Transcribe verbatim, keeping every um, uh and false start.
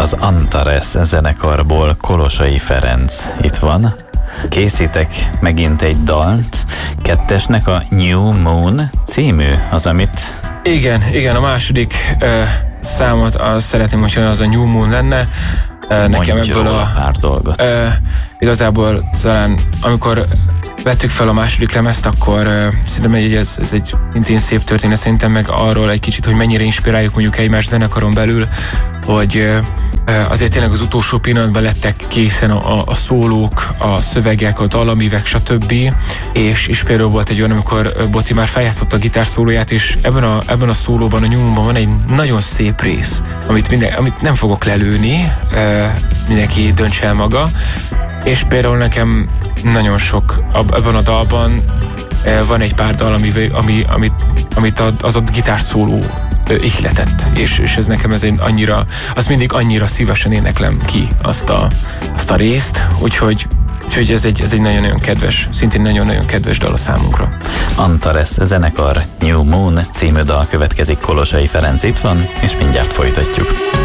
az Antares zenekarból Kolosai Ferenc itt van. Készítek megint egy dalt. Kettesnek a New Moon című az, amit... Igen, igen, a második uh, számot az szeretném, hogyha az a New Moon lenne. Uh, nekem ebből a... pár dolgot. Uh, igazából talán amikor vettük fel a második lemezt, akkor uh, szerintem egy, ez, ez egy szintén szép történet, szerintem meg arról egy kicsit, hogy mennyire inspiráljuk mondjuk egymás zenekaron belül, hogy uh, azért tényleg az utolsó pillanatban lettek készen a, a, a szólók, a szövegek, a dalamívek, stb. És, és például volt egy olyan, amikor Boti már feljátszott a gitár szólóját, és ebben a, ebben a szólóban, a nyomban van egy nagyon szép rész, amit, minden, amit nem fogok lelőni, uh, mindenki döntse el maga, és például nekem nagyon sok, ebben a dalban van egy pár dal, ami, ami, amit, amit az a gitárszóló ihletett, és, és ez nekem ez egy annyira, az mindig annyira szívesen éneklem ki azt a, azt a részt, úgyhogy, úgyhogy ez egy, ez egy nagyon-nagyon kedves, szintén nagyon-nagyon kedves dal a számunkra. Antares zenekar New Moon című dal következik, Kolosai Ferenc itt van, és mindjárt folytatjuk.